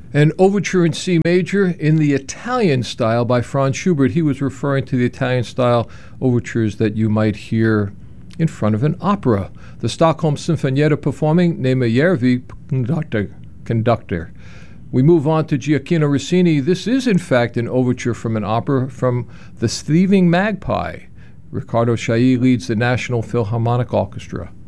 An overture in C major in the Italian style by Franz Schubert. He was referring to the Italian style overtures that you might hear in front of an opera. The Stockholm Sinfonietta performing Neeme Järvi, conductor. We move on to Gioacchino Rossini. This is, in fact, an overture from an opera from The Thieving Magpie. Riccardo Chailly leads the National Philharmonic Orchestra.